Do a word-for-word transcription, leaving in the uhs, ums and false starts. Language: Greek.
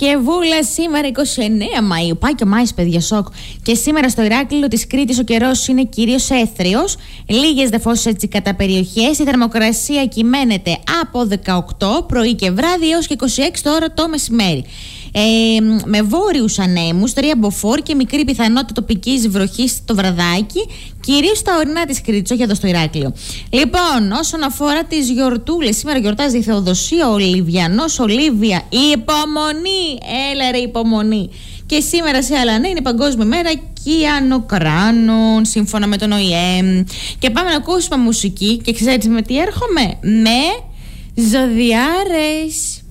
Παρασκευούλα, σήμερα είκοσι εννέα Μαΐου. Πάει και ο Μάης, παιδιά, σοκ. Και σήμερα στο Ηράκλειο της Κρήτης ο καιρός είναι κυρίως έθριος. Λίγες νεφώσεις έτσι κατά περιοχές. Η θερμοκρασία κυμαίνεται από δεκαοκτώ πρωί και βράδυ έως και είκοσι έξι τώρα το μεσημέρι. Ε, με βόρειους ανέμους, τρία μποφόρ και μικρή πιθανότητα τοπικής βροχής στο βραδάκι, κυρίως στα ορεινά της Κρήτης, όχι εδώ στο Ηράκλειο. Λοιπόν, όσον αφορά τις γιορτούλες, σήμερα γιορτάζει η Θεοδοσία, ο Λιβιανός, Ολίβια, η υπομονή, έλα ρε υπομονή. Και σήμερα σε άλλα ναι, είναι η Παγκόσμια Μέρα Κυανοκράνων, σύμφωνα με τον Ο Η Ε. Και πάμε να ακούσουμε μουσική και ξέρετε με τι έρχομαι? Με ζωδιάρες.